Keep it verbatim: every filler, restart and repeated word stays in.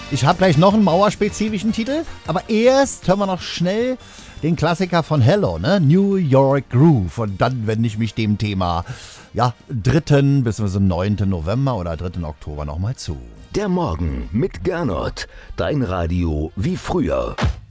Ich habe gleich noch einen mauerspezifischen Titel, aber erst hören wir noch schnell den Klassiker von Hello, ne? New York Groove. Und dann wende ich mich dem Thema, ja, dritten bzw. neunten November oder dritten Oktober nochmal zu. Der Morgen mit Gernot. Dein Radio wie früher.